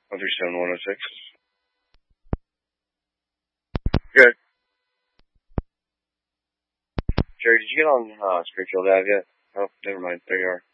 137-106. Good. Jerry, did you get on Springfield Ave yet? Oh, never mind. There you are.